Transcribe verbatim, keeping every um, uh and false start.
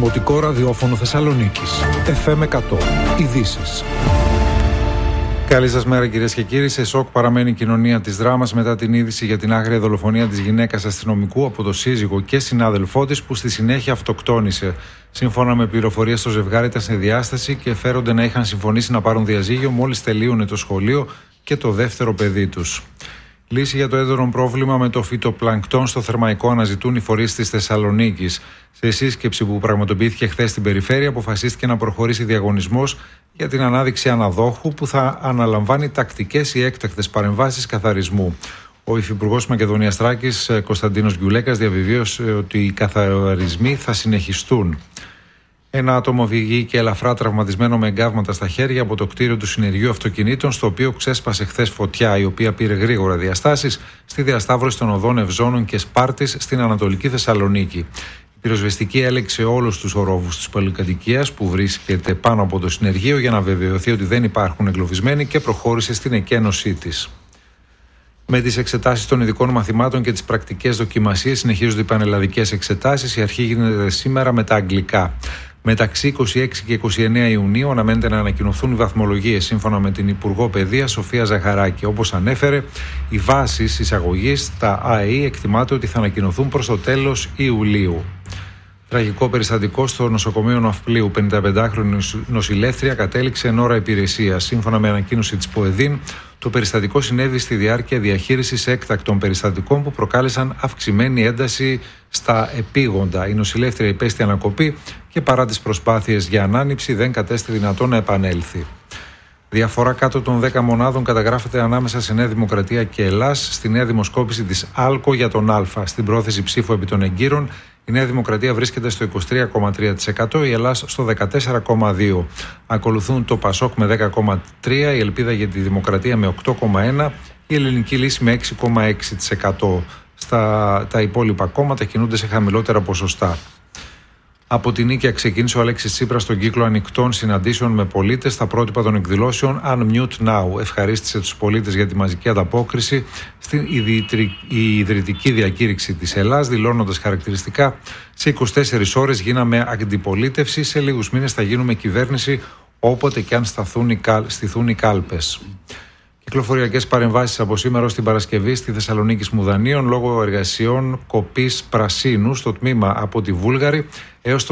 Δημοτικό Ραδιόφωνο Θεσσαλονίκης. εφ εμ εκατό. Ειδήσεις. Καλή σας μέρα, κυρίες και κύριοι. Σε σοκ παραμένει η κοινωνία της δράμας μετά την είδηση για την άγρια δολοφονία της γυναίκας αστυνομικού από το σύζυγο και συνάδελφό της, που στη συνέχεια αυτοκτόνησε. Σύμφωνα με πληροφορίες, το ζευγάρι ήταν σε διάσταση και φέρονται να είχαν συμφωνήσει να πάρουν διαζύγιο μόλις τελείωνε το σχολείο και το δεύτερο παιδί τους. Λύση για το έντονο πρόβλημα με το φυτοπλανκτόν στο Θερμαϊκό αναζητούν οι φορείς της Θεσσαλονίκης. Σε σύσκεψη που πραγματοποιήθηκε χθες στην περιφέρεια, αποφασίστηκε να προχωρήσει διαγωνισμός για την ανάδειξη αναδόχου που θα αναλαμβάνει τακτικές ή έκτακτες παρεμβάσεις καθαρισμού. Ο Υφυπουργός Μακεδονίας Θράκης, Κωνσταντίνος Γκιουλέκας, διαβεβαίωσε ότι οι καθαρισμοί θα συνεχιστούν. Ένα άτομο βγήκε ελαφρά τραυματισμένο με εγκάβματα στα χέρια από το κτίριο του συνεργείου αυτοκινήτων, στο οποίο ξέσπασε χθες φωτιά, η οποία πήρε γρήγορα διαστάσεις στη διασταύρωση των οδών Ευζώνων και Σπάρτης στην Ανατολική Θεσσαλονίκη. Η πυροσβεστική έλεξε όλους τους ορόβους της πολυκατοικίας που βρίσκεται πάνω από το συνεργείο για να βεβαιωθεί ότι δεν υπάρχουν εγκλωβισμένοι και προχώρησε στην εκένωσή της. Με τις εξετάσεις των ειδικών μαθημάτων και τις πρακτικές δοκιμασίες συνεχίζονται οι πανελλαδικές εξετάσεις. Η αρχή γίνεται σήμερα με τα αγγλικά. Μεταξύ είκοσι έξι και είκοσι εννέα Ιουνίου αναμένεται να ανακοινωθούν οι βαθμολογίες, σύμφωνα με την Υπουργό Παιδείας Σοφία Ζαχαράκη. Όπως ανέφερε, οι βάσεις εισαγωγής στα ΑΕΗ εκτιμάται ότι θα ανακοινωθούν προς το τέλος Ιουλίου. Τραγικό περιστατικό στο νοσοκομείο Ναυπλίου. πενηνταπεντάχρονη νοσηλεύτρια κατέληξε εν ώρα υπηρεσίας. Σύμφωνα με ανακοίνωση της ΠΟΕΔΗΝ, το περιστατικό συνέβη στη διάρκεια διαχείρισης έκτακτων περιστατικών που προκάλεσαν αυξημένη ένταση στα επίγοντα. Η νοσηλεύτρια υπέστη ανακοπή και παρά τις προσπάθειες για ανάνυψη δεν κατέστη δυνατόν να επανέλθει. Διαφορά κάτω των δέκα μονάδων καταγράφεται ανάμεσα σε Νέα Δημοκρατία και Ελλάς στη νέα δημοσκόπηση της ΑΛΚΟ για τον Α. Στην πρόθεση ψήφου επί των εγκύρων, η Νέα Δημοκρατία βρίσκεται στο είκοσι τρία κόμμα τρία τοις εκατό, η Ελλάς στο δεκατέσσερα κόμμα δύο τοις εκατό. Ακολουθούν το ΠΑΣΟΚ με δέκα κόμμα τρία τοις εκατό, η Ελπίδα για τη Δημοκρατία με οκτώ κόμμα ένα τοις εκατό, η Ελληνική Λύση με έξι κόμμα έξι τοις εκατό. Στα, τα υπόλοιπα κόμματα κινούνται σε χαμηλότερα ποσοστά. Από την Νίκαια ξεκίνησε ο Αλέξης Τσίπρας στον κύκλο ανοιχτών συναντήσεων με πολίτες στα πρότυπα των εκδηλώσεων Unmute Now. Ευχαρίστησε τους πολίτες για τη μαζική ανταπόκριση στην ιδρυτική διακήρυξη της Ελλάς, δηλώνοντας χαρακτηριστικά: σε είκοσι τέσσερις ώρες γίναμε αντιπολίτευση, σε λίγους μήνες θα γίνουμε κυβέρνηση, όποτε και αν σταθούν οι, στηθούν οι κάλπες. Κυκλοφοριακές παρεμβάσεις από σήμερα ως την Παρασκευή στη Θεσσαλονίκη Σμουδανίων λόγω εργασιών κοπής πρασίνου στο τμήμα από τη Βούλγαρη έως